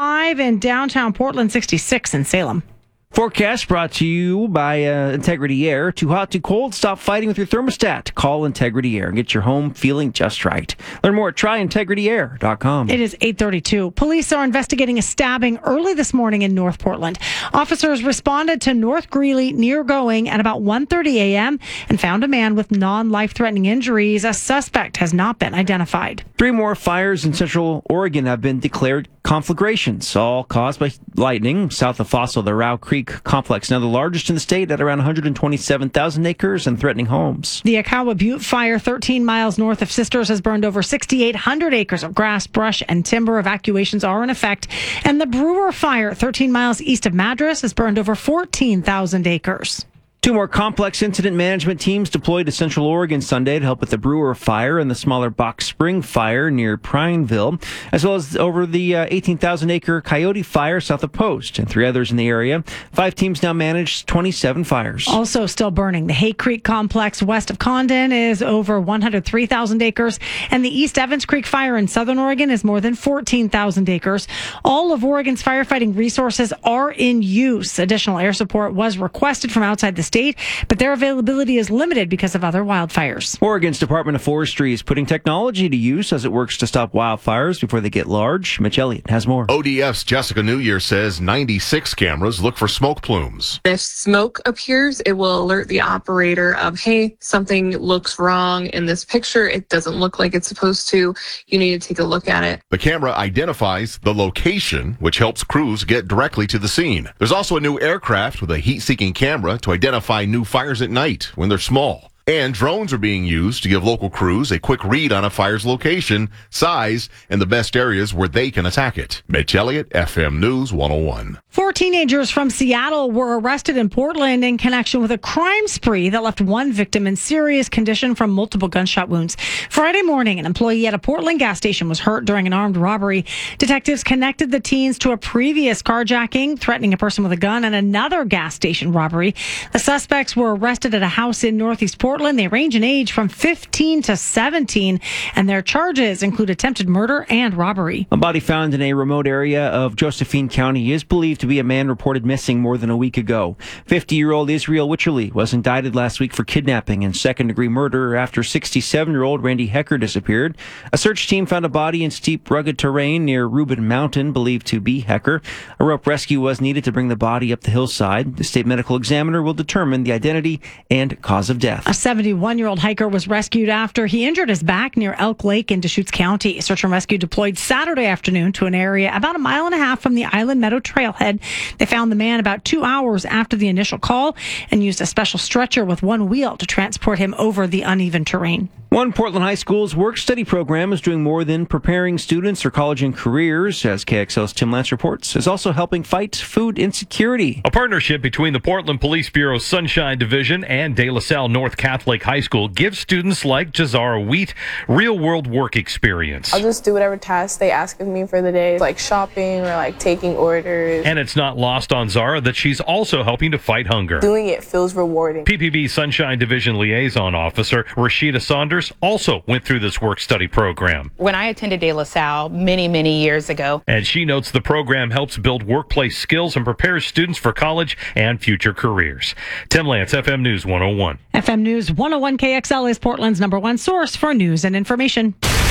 65 in downtown Portland, 66 in Salem. Forecast brought to you by Integrity Air. Too hot, too cold? Stop fighting with your thermostat. Call Integrity Air and get your home feeling just right. Learn more at tryintegrityair.com. It is 8:32. Police are investigating a stabbing early this morning in North Portland. Officers responded to North Greeley near Going at about 1:30 a.m. and found a man with non-life-threatening injuries. A suspect has not been identified. 3 more fires in Central Oregon have been declared conflagrations, all caused by lightning. South of Fossil, the Row Creek complex, now the largest in the state at around 127,000 acres and threatening homes. The Akawa Butte fire 13 miles north of Sisters has burned over 6,800 acres of grass, brush, and timber. Evacuations are in effect. And the Brewer fire 13 miles east of Madras has burned over 14,000 acres. 2 more complex incident management teams deployed to Central Oregon Sunday to help with the Brewer fire and the smaller Box Spring fire near Prineville, as well as over the 18,000-acre Coyote fire south of Post, and 3 others in the area. 5 teams now manage 27 fires. Also still burning, the Hay Creek complex west of Condon is over 103,000 acres, and the East Evans Creek fire in southern Oregon is more than 14,000 acres. All of Oregon's firefighting resources are in use. Additional air support was requested from outside the state, but their availability is limited because of other wildfires. Oregon's Department of Forestry is putting technology to use as it works to stop wildfires before they get large. Mitch Elliott has more. ODF's Jessica Newyear says 96 cameras look for smoke plumes. If smoke appears, it will alert the operator of, hey, something looks wrong in this picture. It doesn't look like it's supposed to. You need to take a look at it. The camera identifies the location, which helps crews get directly to the scene. There's also a new aircraft with a heat-seeking camera to identify new fires at night when they're small. And drones are being used to give local crews a quick read on a fire's location, size, and the best areas where they can attack it. Mitch Elliott, FM News 101. 4 teenagers from Seattle were arrested in Portland in connection with a crime spree that left one victim in serious condition from multiple gunshot wounds. Friday morning, an employee at a Portland gas station was hurt during an armed robbery. Detectives connected the teens to a previous carjacking, threatening a person with a gun, and another gas station robbery. The suspects were arrested at a house in Northeast Portland. They range in age from 15 to 17, and their charges include attempted murder and robbery. A body found in a remote area of Josephine County is believed to be a man reported missing more than a week ago. 50-year-old Israel Wycherly was indicted last week for kidnapping and second-degree murder after 67-year-old Randy Hecker disappeared. A search team found a body in steep, rugged terrain near Reuben Mountain, believed to be Hecker. A rope rescue was needed to bring the body up the hillside. The state medical examiner will determine the identity and cause of death. A 71-year-old hiker was rescued after he injured his back near Elk Lake in Deschutes County. Search and rescue deployed Saturday afternoon to an area about a mile and a half from the Island Meadow trailhead. They found the man about 2 hours after the initial call and used a special stretcher with one wheel to transport him over the uneven terrain. One Portland High School's work-study program is doing more than preparing students for college and careers, as KXL's Tim Lance reports, is also helping fight food insecurity. A partnership between the Portland Police Bureau's Sunshine Division and De La Salle North Catholic High School gives students like Jazara Wheat real-world work experience. I'll just do whatever tasks they ask of me for the day, like shopping or like taking orders. And it's not lost on Zara that she's also helping to fight hunger. Doing it feels rewarding. PPB Sunshine Division Liaison Officer Rashida Saunders also went through this work-study program. When I attended De La Salle many years ago. And she notes the program helps build workplace skills and prepares students for college and future careers. Tim Lance, FM News 101. FM News 101 KXL is Portland's #1 source for news and information.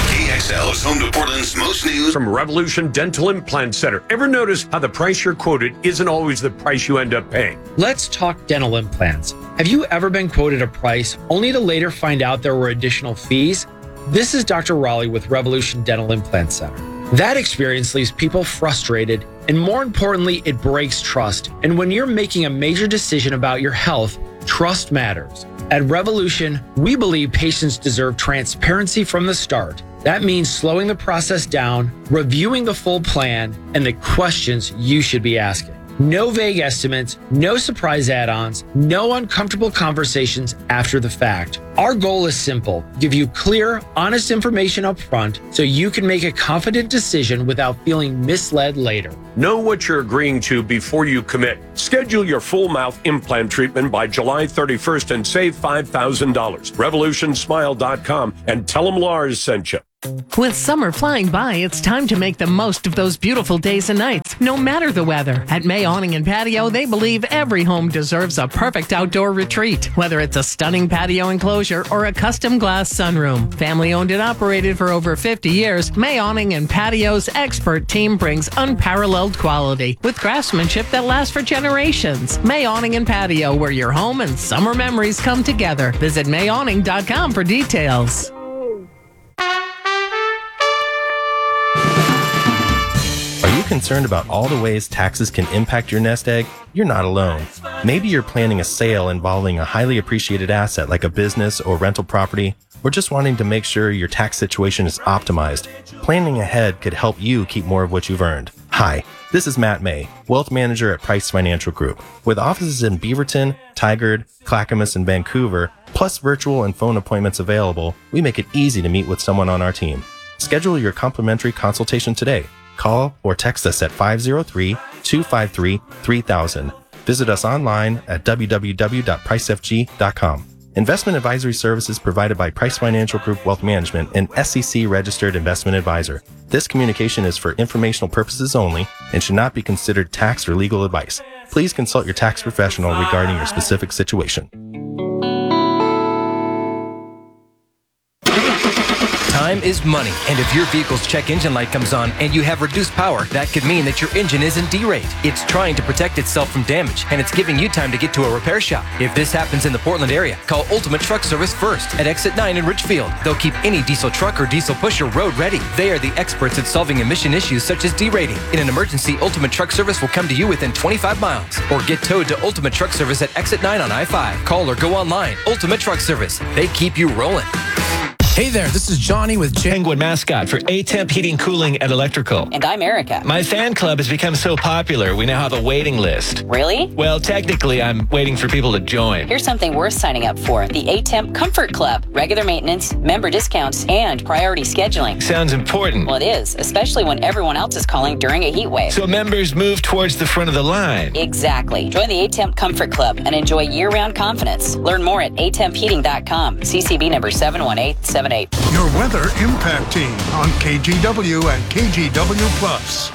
KXL is home to Portland's most news from Revolution Dental Implant Center. Ever notice how the price you're quoted isn't always the price you end up paying? Let's talk dental implants. Have you ever been quoted a price only to later find out there were additional fees? This is Dr. Raleigh with Revolution Dental Implant Center. That experience leaves people frustrated, and more importantly, it breaks trust. And when you're making a major decision about your health, trust matters. At Revolution, we believe patients deserve transparency from the start. That means slowing the process down, reviewing the full plan, and the questions you should be asking. No vague estimates, no surprise add-ons, no uncomfortable conversations after the fact. Our goal is simple: give you clear, honest information up front so you can make a confident decision without feeling misled later. Know what you're agreeing to before you commit. Schedule your full mouth implant treatment by July 31st and save $5,000. RevolutionSmile.com and tell them Lars sent you. With summer flying by, it's time to make the most of those beautiful days and nights, no matter the weather. At May Awning and Patio, they believe every home deserves a perfect outdoor retreat, whether it's a stunning patio enclosure or a custom glass sunroom. Family owned and operated for over 50 years, May Awning and Patio's expert team brings unparalleled quality with craftsmanship that lasts for generations. May Awning and Patio, where your home and summer memories come together. Visit mayawning.com for details. Are you concerned about all the ways taxes can impact your nest egg? You're not alone. Maybe you're planning a sale involving a highly appreciated asset like a business or rental property, or just wanting to make sure your tax situation is optimized. Planning ahead could help you keep more of what you've earned. Hi, this is Matt May, Wealth Manager at Price Financial Group. With offices in Beaverton, Tigard, Clackamas, and Vancouver, plus virtual and phone appointments available, we make it easy to meet with someone on our team. Schedule your complimentary consultation today. Call or text us at 503-253-3000. Visit us online at www.pricefg.com. Investment advisory services provided by Price Financial Group Wealth Management, an SEC-registered investment advisor. This communication is for informational purposes only and should not be considered tax or legal advice. Please consult your tax professional regarding your specific situation. Time is money, and if your vehicle's check engine light comes on and you have reduced power, that could mean that your engine isn't D-rate. It's trying to protect itself from damage, and it's giving you time to get to a repair shop. If this happens in the Portland area, call Ultimate Truck Service first at Exit 9 in Richfield. They'll keep any diesel truck or diesel pusher road ready. They are the experts at solving emission issues such as D-rating. In an emergency, Ultimate Truck Service will come to you within 25 miles, or get towed to Ultimate Truck Service at Exit 9 on I-5. Call or go online. Ultimate Truck Service. They keep you rolling. Hey there, this is Johnny with Penguin Mascot for A-Temp Heating Cooling and Electrical. And I'm Erica. My fan club has become so popular, we now have a waiting list. Really? Well, technically, I'm waiting for people to join. Here's something worth signing up for. The A-Temp Comfort Club. Regular maintenance, member discounts, and priority scheduling. Sounds important. Well, it is, especially when everyone else is calling during a heat wave. So members move towards the front of the line. Exactly. Join the A-Temp Comfort Club and enjoy year-round confidence. Learn more at atempheating.com. CCB number 71878. Your weather impact team on KGW and KGW Plus.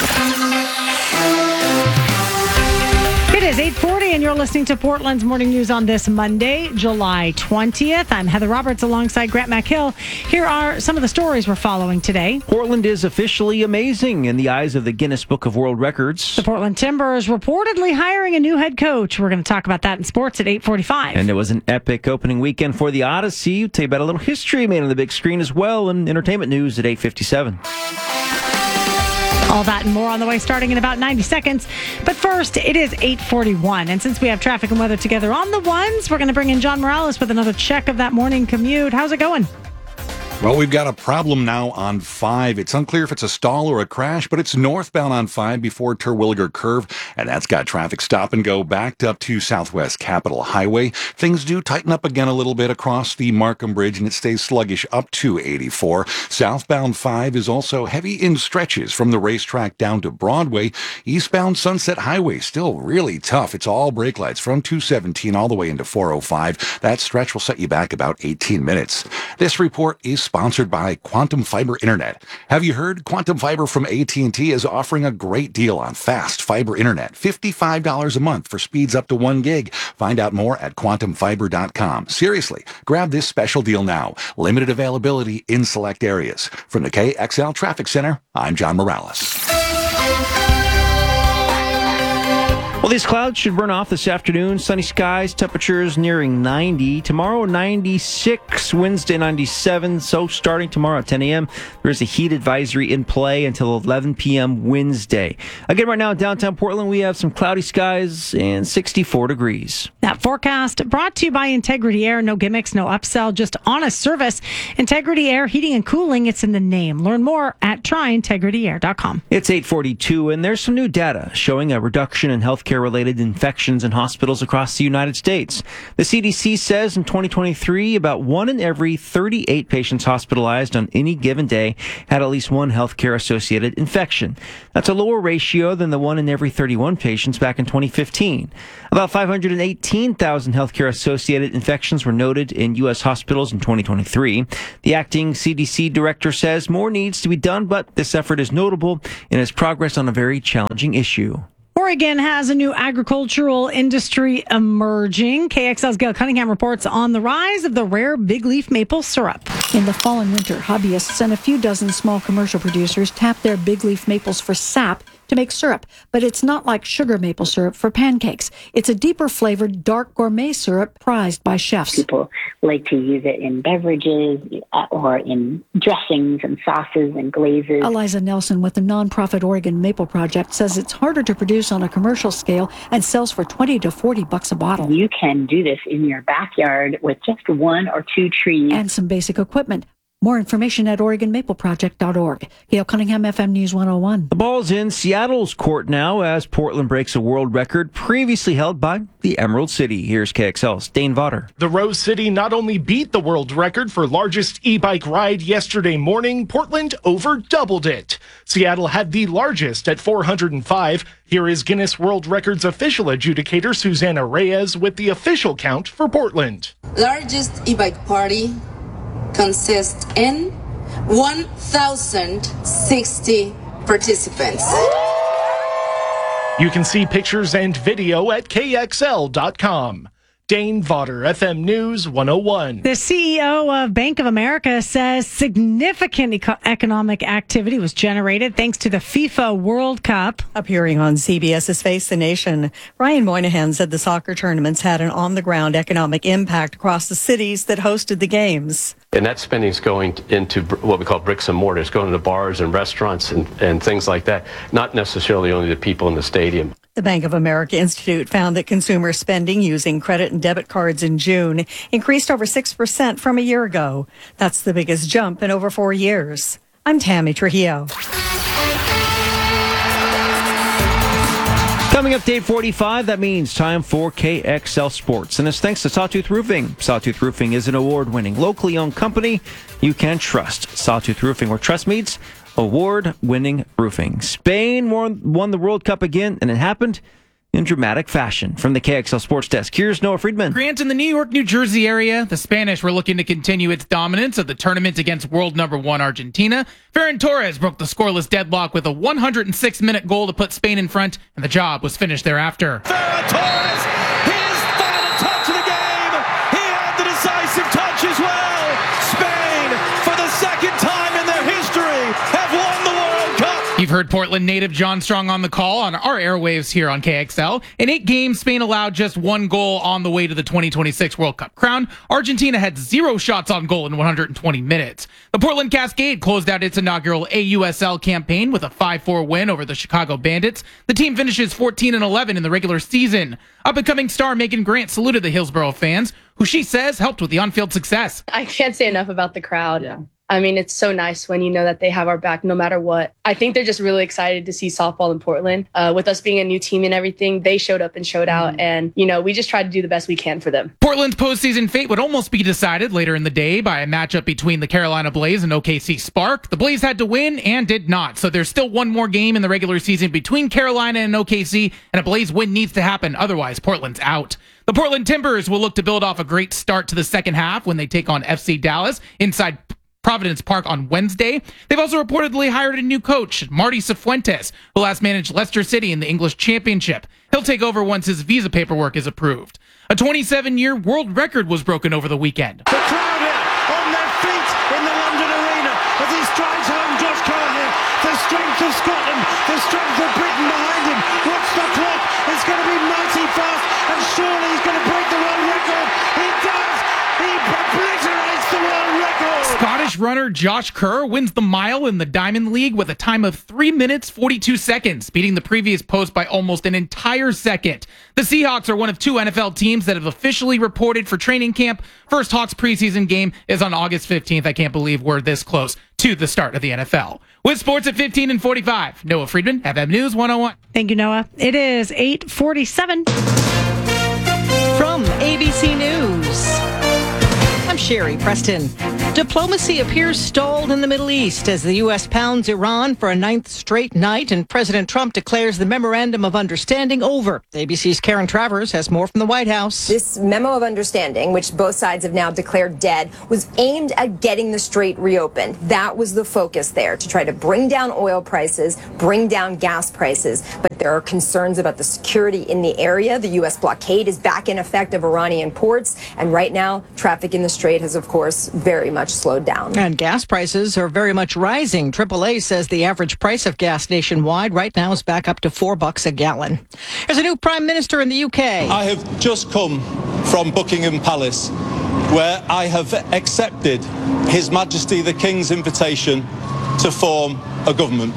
It is 8:40 and you're listening to Portland's Morning News on this Monday, July 20th. I'm Heather Roberts alongside Grant McHill. Here are some of the stories we're following today. Portland is officially amazing in the eyes of the Guinness Book of World Records. The Portland Timbers reportedly hiring a new head coach. We're going to talk about that in sports at 8:45. And it was an epic opening weekend for the Odyssey. We'll tell you about a little history made on the big screen as well, and entertainment news at 8:57. All that and more on the way starting in about 90 seconds. But first, it is 8:41. And since we have traffic and weather together on the ones, we're going to bring in John Morales with another check of that morning commute. How's it going? Well, we've got a problem now on 5. It's unclear if it's a stall or a crash, but it's northbound on 5 before Terwilliger Curve, and that's got traffic stop and go backed up to Southwest Capitol Highway. Things do tighten up again a little bit across the Markham Bridge, and it stays sluggish up to 84. Southbound 5 is also heavy in stretches from the racetrack down to Broadway. Eastbound Sunset Highway still really tough. It's all brake lights from 217 all the way into 405. That stretch will set you back about 18 minutes. This report is sponsored by Quantum Fiber Internet. Have you heard? Quantum Fiber from AT&T is offering a great deal on fast fiber internet. $55 a month for speeds up to 1 gig. Find out more at quantumfiber.com. Seriously, grab this special deal now. Limited availability in select areas. From the KXL Traffic Center, I'm John Morales. Well, these clouds should burn off this afternoon. Sunny skies, temperatures nearing 90. Tomorrow, 96. Wednesday, 97. So starting tomorrow at 10 a.m., there is a heat advisory in play until 11 p.m. Wednesday. Again, right now in downtown Portland, we have some cloudy skies and 64 degrees. That forecast brought to you by Integrity Air. No gimmicks, no upsell, just honest service. Integrity Air, heating and cooling, it's in the name. Learn more at tryintegrityair.com. It's 8:42, and there's some new data showing a reduction in healthcare healthcare-related infections in hospitals across the United States. The CDC says in 2023, about 1 in every 38 patients hospitalized on any given day had at least one healthcare-associated infection. That's a lower ratio than the 1 in every 31 patients back in 2015. About 518,000 healthcare-associated infections were noted in U.S. hospitals in 2023. The acting CDC director says more needs to be done, but this effort is notable in its progress on a very challenging issue. Oregon has a new agricultural industry emerging. KXL's Gail Cunningham reports on the rise of the rare big leaf maple syrup. In the fall and winter, hobbyists and a few dozen small commercial producers tap their big leaf maples for sap to make syrup, but it's not like sugar maple syrup for pancakes. It's a deeper flavored, dark gourmet syrup prized by chefs. People like to use it in beverages or in dressings and sauces and glazes. Eliza Nelson with the nonprofit Oregon Maple Project says it's harder to produce on a commercial scale and sells for $20 to $40 a bottle. You can do this in your backyard with just 1 or 2 trees. And some basic equipment. More information at OregonMapleProject.org. Gail Cunningham, FM News 101. The ball's in Seattle's court now as Portland breaks a world record previously held by the Emerald City. Here's KXL's Dane Vaughter. The Rose City not only beat the world record for largest e-bike ride yesterday morning, Portland over doubled it. Seattle had the largest at 405. Here is Guinness World Records official adjudicator Susanna Reyes with the official count for Portland. Largest e-bike party consists in 1,060 participants. You can see pictures and video at KXL.com. Dane Vaughter, FM News 101. The CEO of Bank of America says significant economic activity was generated thanks to the FIFA World Cup. Appearing on CBS's Face the Nation, Ryan Moynihan said the soccer tournaments had an on-the-ground economic impact across the cities that hosted the games. And that spending is going into what we call bricks and mortar. It's going to bars and restaurants and things like that, not necessarily only the people in the stadium. The Bank of America Institute found that consumer spending using credit and debit cards in June increased over 6% from a year ago. That's the biggest jump in over 4 years. I'm Tammy Trujillo. Coming up, day 45, that means time for KXL Sports. And it's thanks to Sawtooth Roofing. Sawtooth Roofing is an award-winning, locally owned company you can trust. Sawtooth Roofing, where trust meets award-winning roofing. Spain won the World Cup again, and it happened in dramatic fashion. From the KXL Sports Desk, here's Noah Friedman. Grant, in the New York, New Jersey area, the Spanish were looking to continue its dominance of the tournament against world number 1 Argentina. Ferran Torres broke the scoreless deadlock with a 106-minute goal to put Spain in front, and the job was finished thereafter. Ferran Torres, his final touch of the game. He had the decisive touch as well. Spain, for the second time in their history, have won the World Cup. You've heard Portland native John Strong on the call on our airwaves here on KXL. In 8 games, Spain allowed just 1 goal on the way to the 2026 World Cup crown. Argentina had 0 shots on goal in 120 minutes. The Portland Cascade closed out its inaugural AUSL campaign with a 5-4 win over the Chicago Bandits. The team finishes 14-11 in the regular season. Up-and-coming star Megan Grant saluted the Hillsborough fans, who she says helped with the on-field success. I can't say enough about the crowd. Yeah. I mean, it's so nice when you know that they have our back no matter what. I think they're just really excited to see softball in Portland. With us being a new team and everything, they showed up and showed out. And, we just tried to do the best we can for them. Portland's postseason fate would almost be decided later in the day by a matchup between the Carolina Blaze and OKC Spark. The Blaze had to win and did not. So there's still one more game in the regular season between Carolina and OKC, and a Blaze win needs to happen. Otherwise, Portland's out. The Portland Timbers will look to build off a great start to the second half when they take on FC Dallas inside Providence Park on Wednesday. They've also reportedly hired a new coach, Marty Cifuentes, who last managed Leicester City in the English Championship. He'll take over once his visa paperwork is approved. A 27-year world record was broken over the weekend. The crowd here on their feet in the London Arena as he strides home Josh Carter. The strength of Scotland, the strength of Britain behind him. What's the clock? It's going to be mighty fast, and surely he's going to break the world record. He does. He obliterates the world record. Scottish runner Josh Kerr wins the mile in the Diamond League with a time of 3 minutes, 42 seconds, beating the previous post by almost an entire second. The Seahawks are one of 2 NFL teams that have officially reported for training camp. First Hawks preseason game is on August 15th. I can't believe we're this close to the start of the NFL. With sports at 15 and 45, Noah Friedman, FM News 101. Thank you, Noah. It is 8:47. From ABC News, I'm Sherry Preston. Diplomacy appears stalled in the Middle East as the U.S. pounds Iran for a 9th straight night, and President Trump declares the Memorandum of Understanding over. ABC's Karen Travers has more from the White House. This memo of understanding, which both sides have now declared dead, was aimed at getting the strait reopened. That was the focus there, to try to bring down oil prices, bring down gas prices. But there are concerns about the security in the area. The U.S. blockade is back in effect of Iranian ports, and right now, traffic in the strait has, of course, very much slowed down. And gas prices are very much rising. AAA says the average price of gas nationwide right now is back up to $4 a gallon. There's a new prime minister in the UK. I have just come from Buckingham Palace, where I have accepted His Majesty the King's invitation to form a government.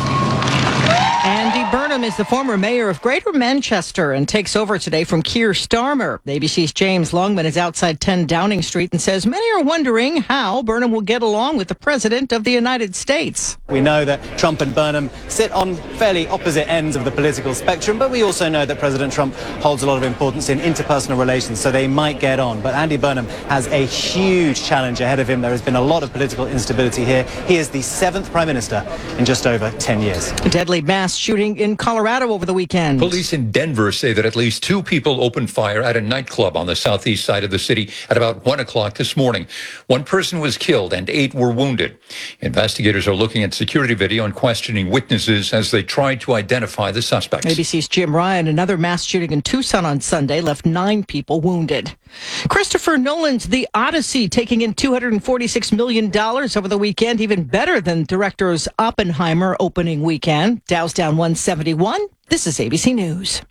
Andy Burnham is the former mayor of Greater Manchester and takes over today from Keir Starmer. ABC's James Longman is outside 10 Downing Street and says many are wondering how Burnham will get along with the President of the United States. We know that Trump and Burnham sit on fairly opposite ends of the political spectrum, but we also know that President Trump holds a lot of importance in interpersonal relations, so they might get on. But Andy Burnham has a huge challenge ahead of him. There has been a lot of political instability here. He is the 7th Prime Minister in just over 10 years. A deadly mass shooting in Colorado over the weekend. Police in Denver say that at least 2 people opened fire at a nightclub on the southeast side of the city at about 1 o'clock this morning. 1 person was killed and 8 were wounded. Investigators are looking at security video and questioning witnesses as they try to identify the suspects. ABC's Jim Ryan. Another mass shooting in Tucson on Sunday left 9 people wounded. Christopher Nolan's The Odyssey taking in $246 million over the weekend, even better than director's Oppenheimer opening weekend. Dow's down 171. This is ABC News.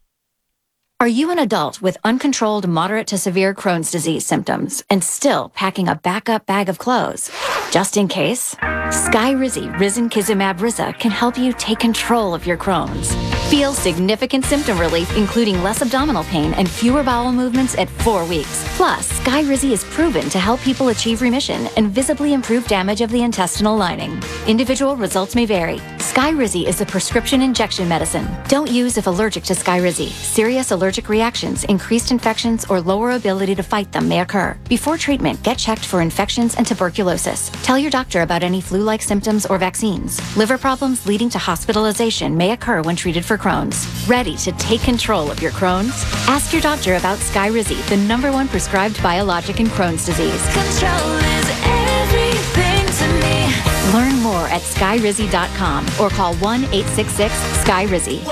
Are you an adult with uncontrolled moderate to severe Crohn's disease symptoms and still packing a backup bag of clothes? Just in case, Skyrizi Risankizumab Riza can help you take control of your Crohn's. Feel significant symptom relief, including less abdominal pain and fewer bowel movements at 4 weeks. Plus, Skyrizi is proven to help people achieve remission and visibly improve damage of the intestinal lining. Individual results may vary. Skyrizi is a prescription injection medicine. Don't use if allergic to Skyrizi. Serious allergic reactions, increased infections, or lower ability to fight them may occur. Before treatment, get checked for infections and tuberculosis. Tell your doctor about any flu-like symptoms or vaccines. Liver problems leading to hospitalization may occur when treated for Crohn's. Ready to take control of your Crohn's? Ask your doctor about Skyrizi, the #1 prescribed biologic in Crohn's disease. Control is everything to me. Learn more at skyrizi.com or call 1-866-SKYRIZI.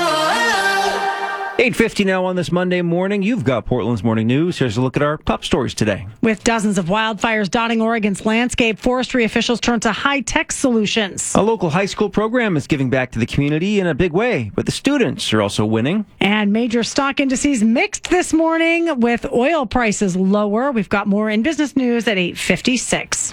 8:50 now on this Monday morning. You've got Portland's Morning News. Here's a look at our top stories today. With dozens of wildfires dotting Oregon's landscape, forestry officials turn to high-tech solutions. A local high school program is giving back to the community in a big way, but the students are also winning. And major stock indices mixed this morning with oil prices lower. We've got more in business news at 8:56.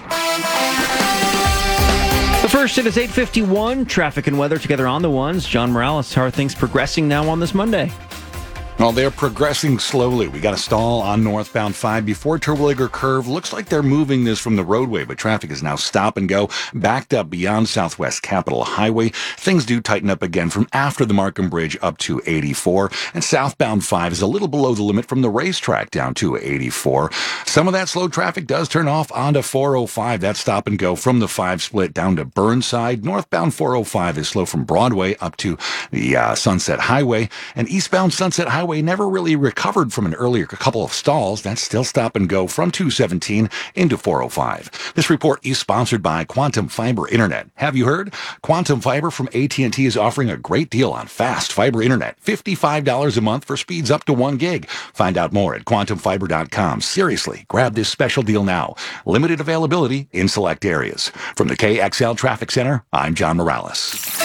The first hit is 8:51. Traffic and weather together on the ones. John Morales, how are things progressing now on this Monday? Well, they're progressing slowly. We got a stall on northbound 5 before Terwilliger Curve. Looks like they're moving this from the roadway, but traffic is now stop and go, backed up beyond Southwest Capitol Highway. Things do tighten up again from after the Markham Bridge up to 84, and southbound 5 is a little below the limit from the racetrack down to 84. Some of that slow traffic does turn off onto 405. That's stop and go from the 5 split down to Burnside. Northbound 405 is slow from Broadway up to the Sunset Highway, and eastbound Sunset Highway never really recovered from an earlier couple of stalls. That's still stop and go from 217 into 405. This report is sponsored by Quantum Fiber Internet. Have you heard? Quantum Fiber from AT&T is offering a great deal on fast fiber internet. $55 a month for speeds up to 1 gig. Find out more at quantumfiber.com. Seriously, grab this special deal now. Limited availability in select areas. From the KXL Traffic Center, I'm John Morales.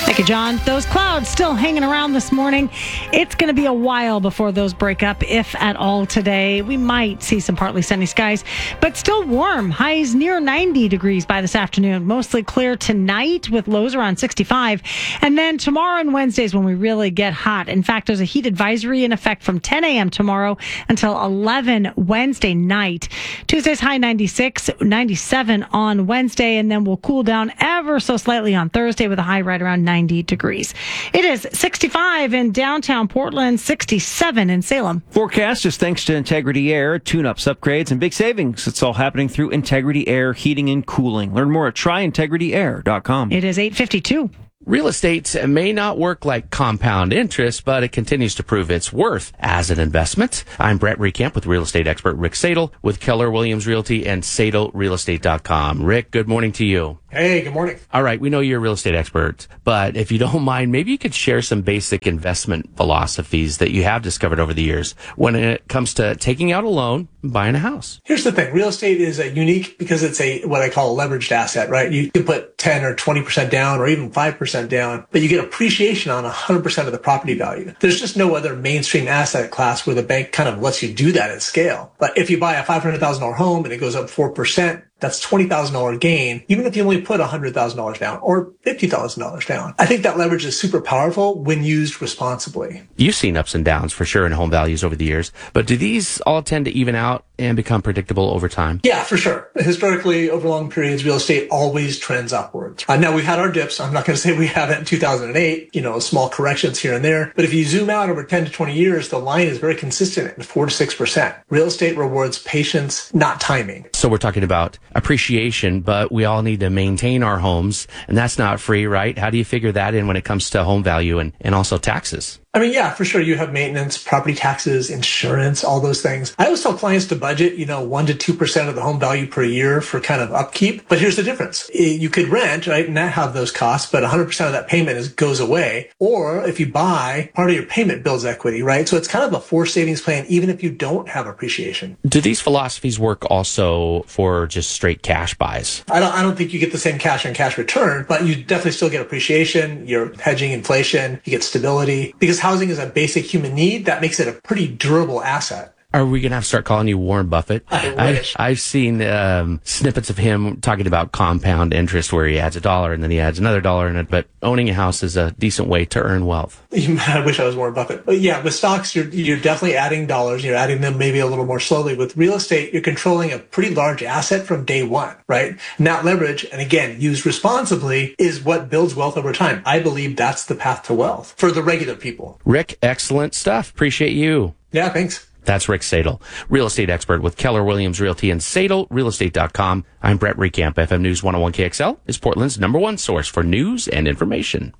Thank you, John. Those clouds still hanging around this morning. It's going to be a while before those break up, if at all today. We might see some partly sunny skies, but still warm. Highs near 90 degrees by this afternoon. Mostly clear tonight with lows around 65. And then tomorrow and Wednesdays when we really get hot. In fact, there's a heat advisory in effect from 10 a.m. tomorrow until 11 Wednesday night. Tuesday's high 96, 97 on Wednesday, and then we'll cool down ever so slightly on Thursday with a high right around 90 degrees. It is 65 in downtown Portland, 67 in Salem. Forecast is thanks to Integrity Air, tune-ups, upgrades, and big savings. It's all happening through Integrity Air Heating and Cooling. Learn more at tryintegrityair.com. It is 8:52. Real estate may not work like compound interest, but it continues to prove its worth as an investment. I'm Brett Recamp with real estate expert Rick Sadel with Keller Williams Realty and SadelRealestate.com. Rick, good morning to you. Hey, good morning. All right, we know you're a real estate expert, but if you don't mind, maybe you could share some basic investment philosophies that you have discovered over the years when it comes to taking out a loan and buying a house. Here's the thing. Real estate is unique because it's what I call a leveraged asset, right? You can put 10 or 20% down or even 5% down, but you get appreciation on 100% of the property value. There's just no other mainstream asset class where the bank kind of lets you do that at scale. But if you buy a $500,000 home and it goes up 4%, that's $20,000 gain, even if you only put $100,000 down or $50,000 down. I think that leverage is super powerful when used responsibly. You've seen ups and downs for sure in home values over the years, but do these all tend to even out and become predictable over time? Yeah, for sure. Historically, over long periods, real estate always trends upwards. Now, we've had our dips. I'm not going to say we haven't in 2008, small corrections here and there. But if you zoom out over 10 to 20 years, the line is very consistent at 4 to 6%. Real estate rewards patience, not timing. So we're talking about appreciation, but we all need to maintain our homes, and that's not free, right? How do you figure that in when it comes to home value and also taxes? I mean, yeah, for sure. You have maintenance, property taxes, insurance, all those things. I always tell clients to budget, 1 to 2% of the home value per year for kind of upkeep. But here's the difference. You could rent, right, and not have those costs, but 100% of that payment goes away. Or if you buy, part of your payment builds equity, right? So it's kind of a forced savings plan, even if you don't have appreciation. Do these philosophies work also for just straight cash buys? I don't think you get the same cash on cash return, but you definitely still get appreciation. You're hedging inflation. You get stability. Because housing is a basic human need, that makes it a pretty durable asset. Are we going to have to start calling you Warren Buffett? I wish. I've seen snippets of him talking about compound interest where he adds $1 and then he adds another $1 in it, but owning a house is a decent way to earn wealth. I wish I was Warren Buffett. But yeah, with stocks, you're definitely adding dollars. You're adding them maybe a little more slowly. With real estate, you're controlling a pretty large asset from day one, right? And that leverage, and again, used responsibly, is what builds wealth over time. I believe that's the path to wealth for the regular people. Rick, excellent stuff. Appreciate you. Yeah, thanks. That's Rick Sadel, real estate expert with Keller Williams Realty and SadelRealestate.com. I'm Brett Recamp. FM News 101 KXL is Portland's #1 source for news and information.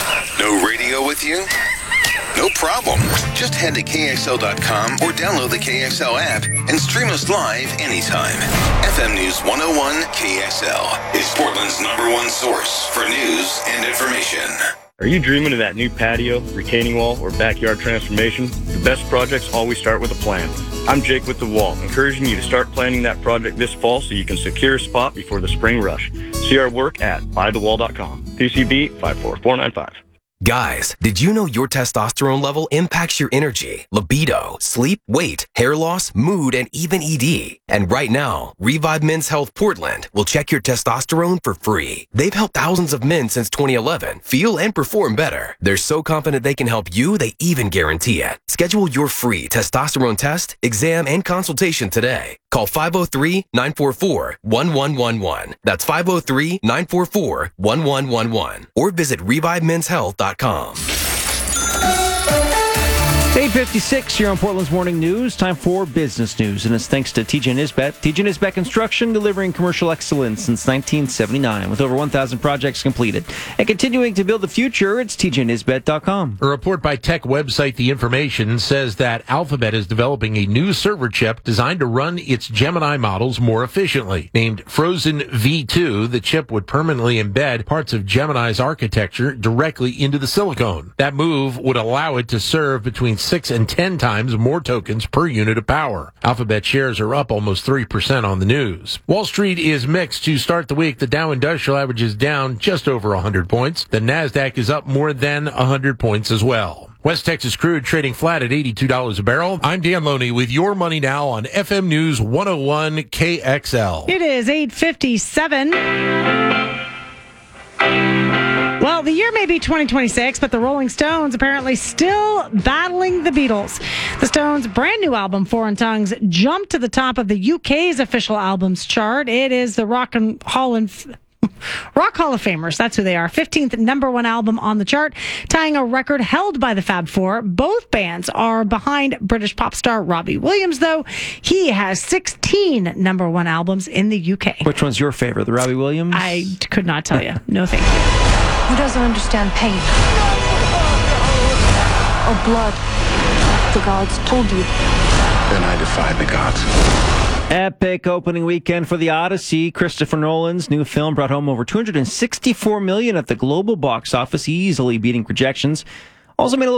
No radio with you? No problem. Just head to KXL.com or download the KXL app and stream us live anytime. FM News 101 KXL is Portland's #1 source for news and information. Are you dreaming of that new patio, retaining wall, or backyard transformation? The best projects always start with a plan. I'm Jake with The Wall, encouraging you to start planning that project this fall so you can secure a spot before the spring rush. See our work at buythewall.com. TCB 54495. Guys, did you know your testosterone level impacts your energy, libido, sleep, weight, hair loss, mood, and even ED? And right now, Revive Men's Health Portland will check your testosterone for free. They've helped thousands of men since 2011 feel and perform better. They're so confident they can help you, they even guarantee it. Schedule your free testosterone test, exam, and consultation today. Call 503-944-1111. That's 503-944-1111. Or visit ReviveMen'sHealth.com. 8:56 here on Portland's Morning News. Time for business news, and it's thanks to TJ Nisbet. TJ Nisbet Construction, delivering commercial excellence since 1979 with over 1,000 projects completed. And continuing to build the future, it's TJNisbet.com. A report by tech website The Information says that Alphabet is developing a new server chip designed to run its Gemini models more efficiently. Named Frozen V2, the chip would permanently embed parts of Gemini's architecture directly into the silicone. That move would allow it to serve between 6 and 10 times more tokens per unit of power. Alphabet shares are up almost 3% on the news. Wall Street is mixed to start the week. The Dow Industrial Average is down just over 100 points. The NASDAQ is up more than 100 points as well. West Texas crude trading flat at $82 a barrel. I'm Dan Loney with your money now on FM News 101 KXL. It is 8:57. Well, the year may be 2026, but the Rolling Stones apparently still battling the Beatles. The Stones' brand new album, Foreign Tongues, jumped to the top of the UK's official albums chart. It is the Rock Hall of Famers. That's who they are. 15th number one album on the chart, tying a record held by the Fab Four. Both bands are behind British pop star Robbie Williams, though. He has 16 number one albums in the UK. Which one's your favorite, the Robbie Williams? I could not tell you. No, thank you. Who doesn't understand pain? Or blood? The gods told you. Then I defy the gods. Epic opening weekend for The Odyssey. Christopher Nolan's new film brought home over $264 million at the global box office, easily beating projections. Also made a